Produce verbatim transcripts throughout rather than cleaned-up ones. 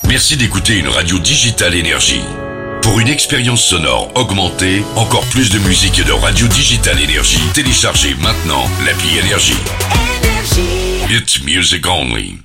Merci d'écouter une radio digitale Énergie. Pour une expérience sonore augmentée, encore plus de musique et de radio digitale Énergie, téléchargez maintenant l'appli Énergie. It's music only.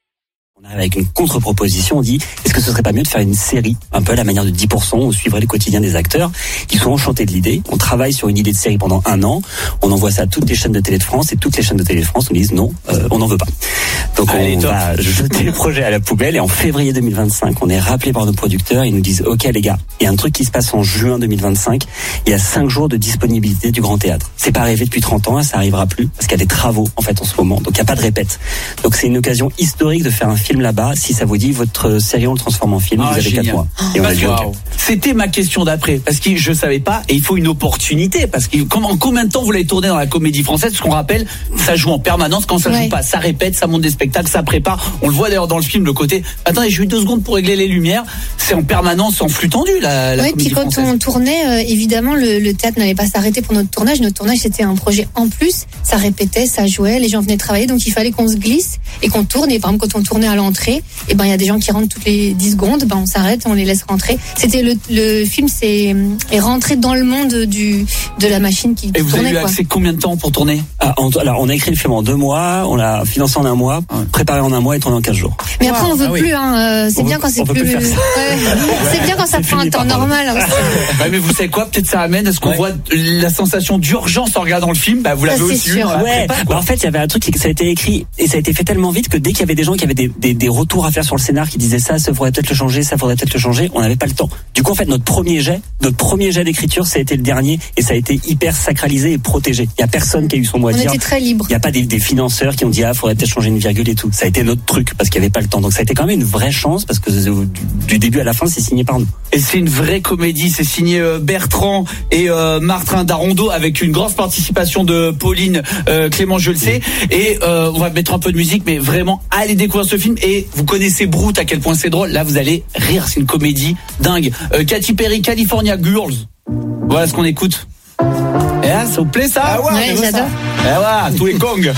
On arrive avec une contre-proposition, on dit, est-ce que ce serait pas mieux de faire une série, un peu à la manière de dix pour cent, où on suivrait le quotidien des acteurs, qui sont enchantés de l'idée. On travaille sur une idée de série pendant un an, on envoie ça à toutes les chaînes de télé de France, et toutes les chaînes de télé de France nous disent non, euh, on n'en veut pas. Donc Allez, on top. va jeter le projet à la poubelle, et en février deux mille vingt-cinq, on est rappelé par nos producteurs, ils nous disent, ok les gars, il y a un truc qui se passe en juin deux mille vingt-cinq, il y a cinq jours de disponibilité du Grand Théâtre. C'est pas arrivé depuis trente ans, ça arrivera plus, parce qu'il y a des travaux, en fait, en ce moment, donc il n'y a pas de répète. Donc c'est une occasion historique de faire un film là-bas. Si ça vous dit, votre série, on le transforme en film, ah, vous avez quatre mois. Et on a dit, wow. okay. C'était ma question d'après, parce que je savais pas, et il faut une opportunité, parce que en combien de temps vous l'avez tourné dans la Comédie Française? Parce qu'on rappelle, ça joue en permanence, quand ça ouais. joue pas, ça répète, ça monte des spectacles, ça prépare. On le voit d'ailleurs dans le film, le côté, attendez, j'ai eu deux secondes pour régler les lumières. C'est en permanence, en flux tendu, la, la ouais, Comédie Française. Oui, puis quand on tournait, euh, évidemment, le, le théâtre n'allait pas s'arrêter pour notre tournage. Notre tournage, c'était un projet en plus. Ça répétait, ça jouait, les gens venaient travailler, donc il fallait qu'on se glisse et qu'on tourne. Et par exemple, quand on tournait à l'entrée, et ben il y a des gens qui rentrent toutes les dix secondes, ben on s'arrête, on les laisse rentrer. C'était le, le film, c'est est rentré dans le monde du de la machine qui tournait. Et vous tournait, avez eu quoi. accès combien de temps pour tourner? ah, en, Alors on a écrit le film en deux mois, on l'a financé en un mois, ouais. préparé en un mois et tourné en quinze jours. Mais wow. après on veut ah, plus, oui. hein. C'est on bien veut, quand c'est plus. Ouais. C'est bien quand ça prend un temps normal. Hein, ouais, mais vous savez quoi? Peut-être ça amène à ce qu'on ouais. voit la sensation d'urgence en regardant le film. Bah vous l'avez ça, aussi eu. Ouais. Bah, en fait, il y avait un truc, c'est que ça a été écrit et ça a été fait tellement vite que dès qu'il y avait des gens qui avaient des, des, des retours à faire sur le scénar, qui disaient ça, ça faudrait peut-être le changer, ça faudrait peut-être le changer, on n'avait pas le temps. Du coup, en fait, notre premier jet, notre premier jet d'écriture, ça a été le dernier et ça a été hyper sacralisé et protégé. Il y a personne qui a eu son mot à on dire. On était très libre. Il y a pas des, des financeurs qui ont dit ah, faudrait peut-être changer une virgule et tout. Ça a été notre truc parce qu'il y avait pas le temps. Donc ça a été quand même une vraie chance parce que du, du début à la fin, c'est signé par nous. Et c'est une vraie comédie. C'est signé euh, Bertrand et euh, Martin Darondeau avec une grosse participation de Pauline euh, Clément, je le sais. Et euh, on va mettre un peu de musique, mais vraiment allez découvrir ce film. Et vous connaissez Brute, à quel point c'est drôle. Là, vous allez rire. C'est une comédie dingue. Euh, Katy Perry, California Girls. Voilà ce qu'on écoute. Eh, ça vous plaît ça? Ah ouais, ouais j'adore. Eh ouais, tous les Kongs.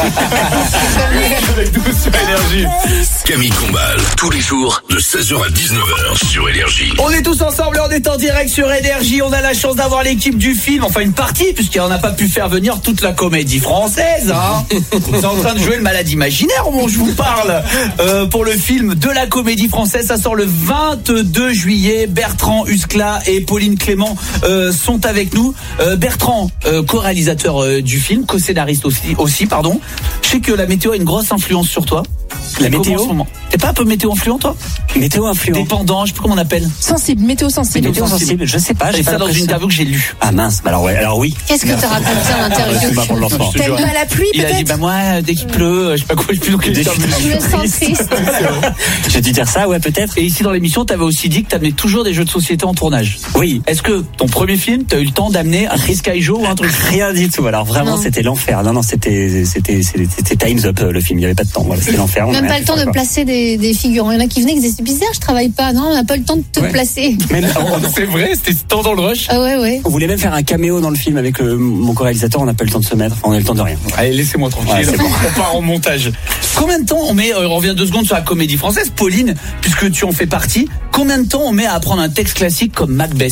Avec nous sur Énergie. Camille Combal, tous les jours de seize heures à dix-neuf heures sur Énergie. On est tous ensemble, on est en direct sur Énergie. On a la chance d'avoir l'équipe du film, enfin une partie, puisqu'on n'a pas pu faire venir toute la Comédie Française. Hein. On est en train de jouer le malade imaginaire au moment où je vous parle. Euh, pour le film de la Comédie Française, ça sort le vingt-deux juillet. Bertrand Huskla et Pauline Clément euh, sont avec nous. Euh, Bertrand, euh, co-réalisateur euh, du film, co-scénariste aussi, aussi, pardon. Je sais que la météo a une grosse influence sur toi. La météo? T'es pas un peu météo influent, toi? Météo influent. Dépendant, je sais plus comment on appelle. Sensible, météo sensible. Météo sensible, je sais pas. J'ai ça dans une interview que j'ai lue. Ah mince, bah alors ouais, alors oui. Qu'est-ce que t'as raconté en interview? T'as eu mal à la pluie, Il peut-être? a dit, bah moi, dès qu'il pleut, je sais pas quoi, je sais plus dans quel Je me sens triste. J'ai dû dire ça, ouais, peut-être. Et ici dans l'émission, t'avais aussi dit que t'amenais toujours des jeux de société en tournage. Oui. Est-ce que ton premier film, t'as eu le temps d'amener un Chris Kaijo ou un truc? Rien du tout. Alors vraiment, non. C'était l'enfer. Non, non, c'était, c'était, c'était, c'était Time's Up, le film. Il y avait pas de temps. Voilà, c'était l'enfer. Même pas le temps de quoi. placer des, des figurants. Il y en a qui venaient qui disaient c'est bizarre, je travaille pas. Non, on n'a pas le temps de te ouais. placer. Mais non, c'est vrai, c'était temps dans le rush. Ah ouais, ouais. On voulait même faire un caméo dans le film avec le, mon co-réalisateur. On n'a pas le temps de se mettre. Enfin, on a le temps de rien. Allez, laissez-moi tranquille. Ouais, bon. On part en montage. Combien de temps on met, on revient deux secondes sur la Comédie Française, Pauline, puisque tu en fais partie. Combien de temps on met à apprendre un texte classique comme Macbeth?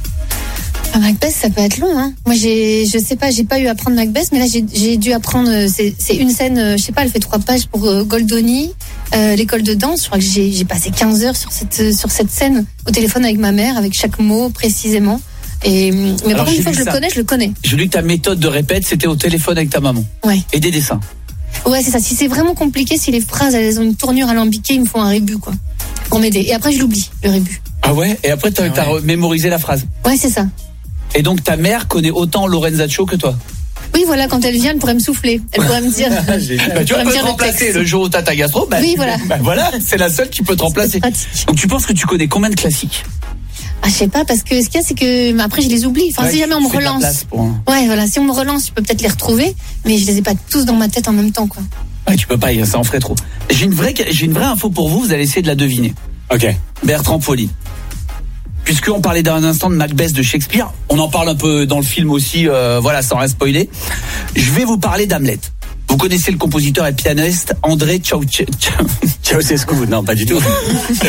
Ah, Macbeth, ça peut être long, hein. Moi, j'ai, je sais pas, j'ai pas eu à apprendre Macbeth, mais là, j'ai, j'ai dû apprendre. C'est, c'est une scène, je sais pas, elle fait trois pages pour euh, Goldoni, euh, l'école de danse. Je crois que j'ai, j'ai passé quinze heures sur cette, sur cette scène au téléphone avec ma mère, avec chaque mot précisément. Et mais Alors, par contre, une fois que je le connais, je le connais. J'ai lu que ta méthode de répète, c'était au téléphone avec ta maman. Ouais. Et des dessins. Ouais, c'est ça. Si c'est vraiment compliqué, si les phrases elles ont une tournure alambiquée, il me faut un rébut, quoi, pour m'aider. Et après, je l'oublie, le rébut. Ah ouais. Et après, t'as, ah ouais. t'as mémorisé la phrase. Ouais, c'est ça. Et donc ta mère connaît autant Lorenzaccio que toi? Oui, voilà, quand elle vient, elle pourrait me souffler. Elle pourrait me dire. bah, tu peux te remplacer le, le jour où t'as ta gastro. Bah, oui, voilà. Bah, voilà, c'est la seule qui peut te remplacer. Donc tu penses que tu connais combien de classiques? Ah, je sais pas, parce que ce qu'il y a, c'est que après je les oublie. Enfin, ouais, si jamais on me relance. Un... Ouais, voilà, si on me relance, je peux peut-être les retrouver, mais je les ai pas tous dans ma tête en même temps, quoi. Ouais, tu peux pas, ça en ferait trop. J'ai une vraie, j'ai une vraie info pour vous. Vous allez essayer de la deviner. Ok. Bertrand, Pauline. Puisqu'on parlait d'un instant de Macbeth de Shakespeare, on en parle un peu dans le film aussi, euh, voilà, sans rien spoiler. Je vais vous parler d'Hamlet. Vous connaissez le compositeur et pianiste André Ceausescu? Ceausescu, non, pas du tout.